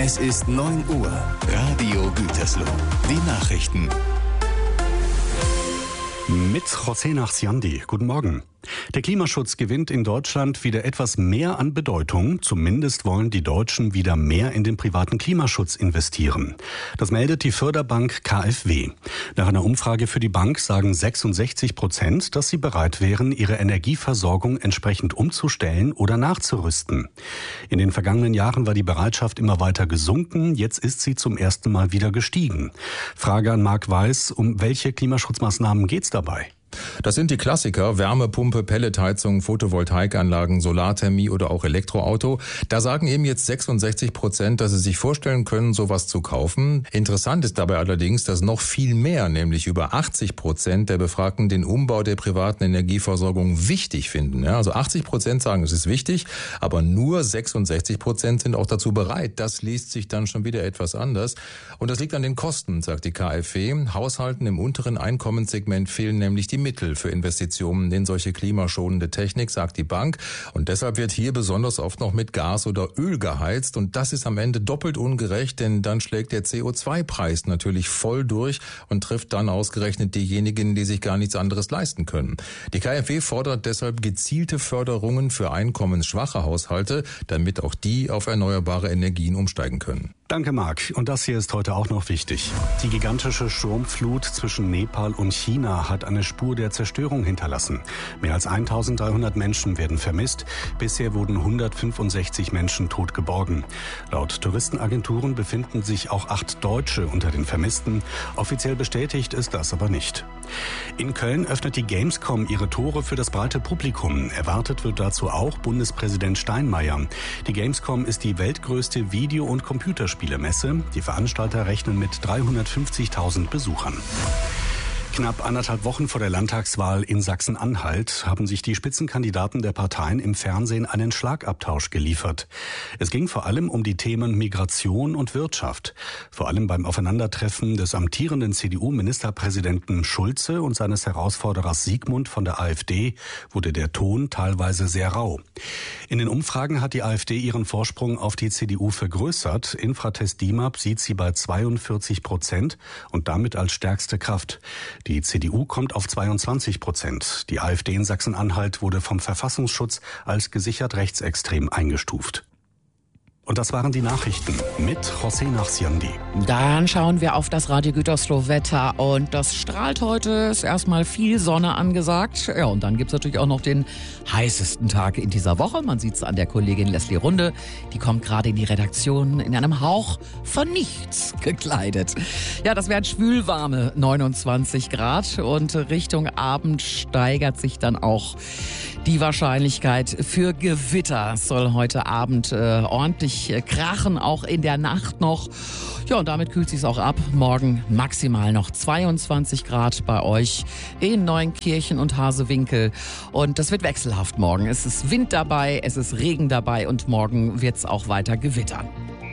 Es ist 9 Uhr. Radio Gütersloh. Die Nachrichten. Mit José Nachsiandi. Guten Morgen. Der Klimaschutz gewinnt in Deutschland wieder etwas mehr an Bedeutung. Zumindest wollen die Deutschen wieder mehr in den privaten Klimaschutz investieren. Das meldet die Förderbank KfW. Nach einer Umfrage für die Bank sagen 66%, dass sie bereit wären, ihre Energieversorgung entsprechend umzustellen oder nachzurüsten. In den vergangenen Jahren war die Bereitschaft immer weiter gesunken. Jetzt ist sie zum ersten Mal wieder gestiegen. Frage an Marc Weiß, um welche Klimaschutzmaßnahmen geht's dabei? Das sind die Klassiker: Wärmepumpe, Pelletheizung, Photovoltaikanlagen, Solarthermie oder auch Elektroauto. Da sagen eben jetzt 66%, dass sie sich vorstellen können, sowas zu kaufen. Interessant ist dabei allerdings, dass noch viel mehr, nämlich über 80% der Befragten, den Umbau der privaten Energieversorgung wichtig finden. Ja, also 80% sagen, es ist wichtig, aber nur 66% sind auch dazu bereit. Das liest sich dann schon wieder etwas anders. Und das liegt an den Kosten, sagt die KfW. Haushalten im unteren Einkommenssegment fehlen nämlich die Mittel für Investitionen in solche klimaschonende Technik, sagt die Bank. Und deshalb wird hier besonders oft noch mit Gas oder Öl geheizt. Und das ist am Ende doppelt ungerecht, denn dann schlägt der CO2-Preis natürlich voll durch und trifft dann ausgerechnet diejenigen, die sich gar nichts anderes leisten können. Die KfW fordert deshalb gezielte Förderungen für einkommensschwache Haushalte, damit auch die auf erneuerbare Energien umsteigen können. Danke, Marc. Und das hier ist heute auch noch wichtig. Die gigantische Sturmflut zwischen Nepal und China hat eine Spur der Zerstörung hinterlassen. Mehr als 1300 Menschen werden vermisst. Bisher wurden 165 Menschen tot geborgen. Laut Touristenagenturen befinden sich auch 8 Deutsche unter den Vermissten. Offiziell bestätigt ist das aber nicht. In Köln öffnet die Gamescom ihre Tore für das breite Publikum. Erwartet wird dazu auch Bundespräsident Steinmeier. Die Gamescom ist die weltgrößte Video- und Computerspielemesse. Die Veranstalter rechnen mit 350.000 Besuchern. Knapp 1,5 Wochen vor der Landtagswahl in Sachsen-Anhalt haben sich die Spitzenkandidaten der Parteien im Fernsehen einen Schlagabtausch geliefert. Es ging vor allem um die Themen Migration und Wirtschaft. Vor allem beim Aufeinandertreffen des amtierenden CDU-Ministerpräsidenten Schulze und seines Herausforderers Siegmund von der AfD wurde der Ton teilweise sehr rau. In den Umfragen hat die AfD ihren Vorsprung auf die CDU vergrößert. Infratest DIMAP sieht sie bei 42% und damit als stärkste Kraft. Die CDU kommt auf 22%. Die AfD in Sachsen-Anhalt wurde vom Verfassungsschutz als gesichert rechtsextrem eingestuft. Und das waren die Nachrichten mit José Nachsiandi. Dann schauen wir auf das Radio Gütersloh Wetter und das strahlt heute, ist erstmal viel Sonne angesagt. Ja, und dann gibt's natürlich auch noch den heißesten Tag in dieser Woche. Man sieht's an der Kollegin Leslie Runde, die kommt gerade in die Redaktion in einem Hauch von nichts gekleidet. Ja, das wären schwülwarme 29 Grad und Richtung Abend steigert sich dann auch die Wahrscheinlichkeit für Gewitter. Es soll heute Abend ordentlich krachen, auch in der Nacht noch. Ja, und damit kühlt es sich auch ab. Morgen maximal noch 22 Grad bei euch in Neunkirchen und Hasewinkel. Und das wird wechselhaft morgen. Es ist Wind dabei, es ist Regen dabei und morgen wird es auch weiter gewittern.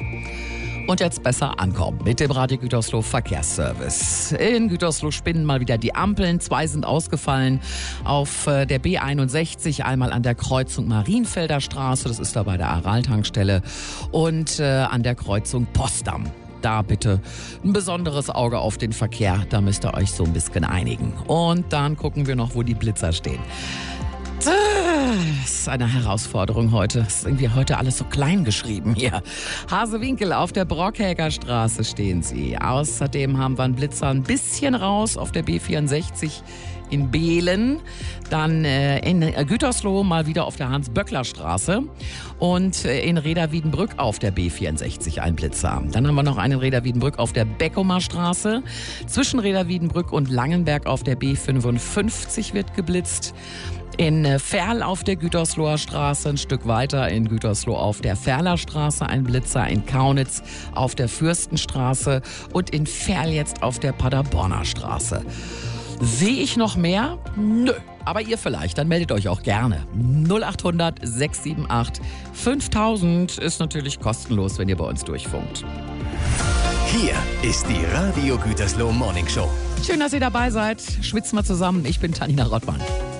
Und jetzt besser ankommen mit dem Radio Gütersloh Verkehrsservice. In Gütersloh spinnen mal wieder die Ampeln. 2 sind ausgefallen auf der B61, einmal an der Kreuzung Marienfelder Straße, das ist da bei der Aral-Tankstelle, und an der Kreuzung Potsdam. Da bitte ein besonderes Auge auf den Verkehr, da müsst ihr euch so ein bisschen einigen. Und dann gucken wir noch, wo die Blitzer stehen. Das ist eine Herausforderung heute. Das ist irgendwie heute alles so klein geschrieben hier. Hasewinkel auf der Brockhäger Straße stehen sie. Außerdem haben wir einen Blitzer ein bisschen raus auf der B64 in Behlen. Dann in Gütersloh mal wieder auf der Hans-Böckler-Straße. Und in Reda-Wiedenbrück auf der B64 ein Blitzer. Dann haben wir noch einen in Reda-Wiedenbrück auf der Beckumer Straße. Zwischen Reda-Wiedenbrück und Langenberg auf der B55 wird geblitzt. In Verl auf der Gütersloher Straße, ein Stück weiter in Gütersloh auf der Ferler Straße ein Blitzer, in Kaunitz auf der Fürstenstraße und in Verl jetzt auf der Paderborner Straße. Sehe ich noch mehr? Nö. Aber ihr vielleicht, dann meldet euch auch gerne. 0800 678 5000 ist natürlich kostenlos, wenn ihr bei uns durchfunkt. Hier ist die Radio Gütersloh Morning Show. Schön, dass ihr dabei seid. Schwitzen wir zusammen. Ich bin Tanina Rottmann.